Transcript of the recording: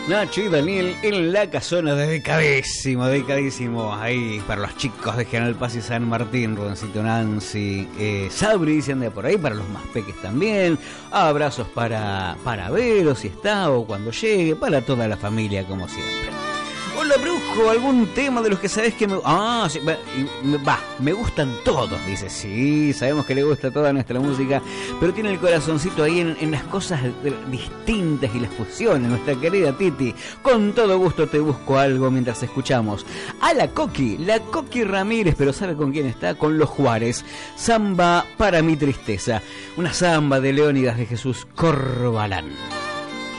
Nacho y Daniel en la casona, dedicadísimo, dedicadísimo ahí para los chicos de General Paz y San Martín, Rubencito, Nancy, Sabri, dicen de por ahí, para los más peques también, abrazos para Vero si está o cuando llegue, para toda la familia como siempre. Hola Brujo, ¿algún tema de los que sabés que me... Ah, sí, me gustan todos, dice. Sí, sabemos que le gusta toda nuestra música, pero tiene el corazoncito ahí en las cosas distintas y las fusiones, nuestra querida Titi. Con todo gusto te busco algo mientras escuchamos a la Coqui Ramírez, pero ¿sabe con quién está? Con los Juárez. Samba para mi tristeza, una samba de Leónidas de Jesús Corbalán.